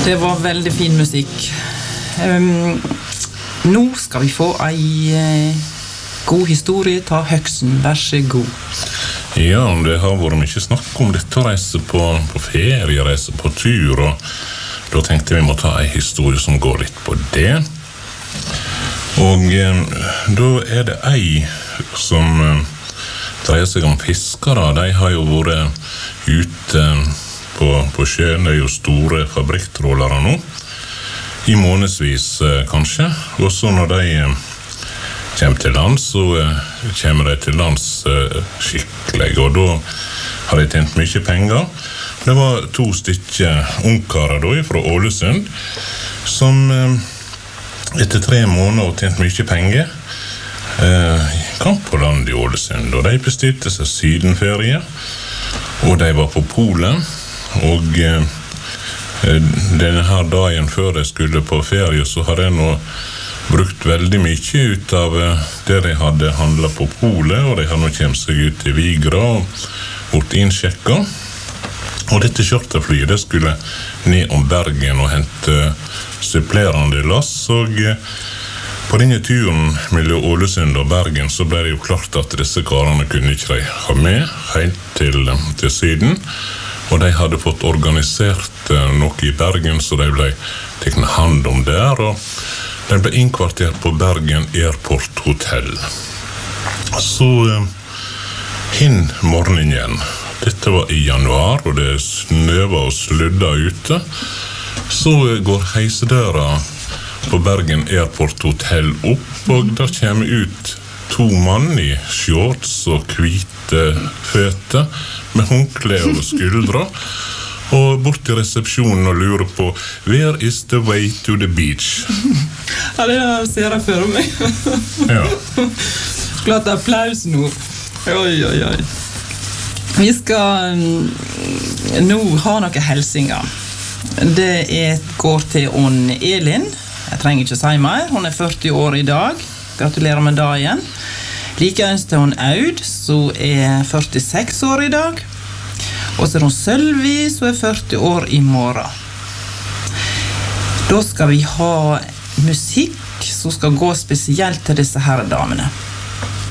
Det var veldig fin musikk. Nå skal vi få en god historie. Ta høgsen, vær så god. Ja, det har vært mye snakk om dette å reise på ferie, reise på tur, og da tenkte vi må ta en historie som går litt på det. Og da det ei som dreier seg om fiskere. De har jo vært ute på sjøen, det jo store fabrikktrålere nå, i månedsvis kanskje, og så når de kommer til lands, så kommer de til lands skikkelig, og da har de tjent mye penger. Det var 2 stykker ungkarer da, fra Ålesund, som etter 3 måneder og tjent mye penger, kom på land i Ålesund, og de bestilte seg sydenferie, og de var på Polen, og denne her dagen før de skulle på ferie, så hadde jeg nå brukt veldig mye ut av det de hadde handlet på Polet, og de hadde nå kommet seg ut til Vigra og bort innsjekket. Og dette charterflyet, det skulle ned om Bergen og hente supplerende lass, og på denne turen mellom Ålesund og Bergen så ble det jo klart at disse karene kunne ikke de ha med helt til Syden, og de hadde fått organisert noe i Bergen, så de ble teknet hand om der, og de ble innkvartert på Bergen Airport Hotel. Så hin morgenen, dette var i januar, og det snøva og sludda ute, så går heisedøra på Bergen Airport Hotel opp, og der kommer ut 2 mann i shorts og hvite føtter, med håndkle over skuldra, og bort til resepsjonen og lurer på «Where is the way to the beach?» Ja, det ser jeg for meg. Ja. Klart applaus nå. Oi. Vi skal nå ha noen helsinger. Det går til Ånd Elin. Jeg trenger ikke si mer. Hun 40 år i dag. Gratulerer med dagen. Likeens til hun Aud, som 46 år i dag. Og så hun Sølvi, som 40 år i morgen. Da skal vi ha musikk som skal gå spesielt til disse her damene.